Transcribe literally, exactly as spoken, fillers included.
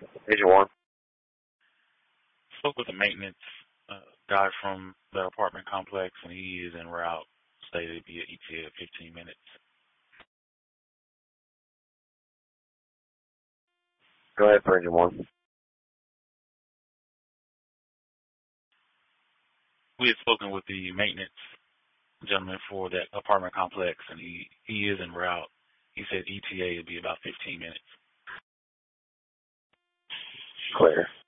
Agent one. Spoke with the maintenance uh, guy from the apartment complex, and he is en route. Stated to be at E T A in fifteen minutes. Go ahead for Agent one. We had spoken with the maintenance gentleman for that apartment complex, and he, he is en route. He said E T A would be about fifteen minutes. Clear.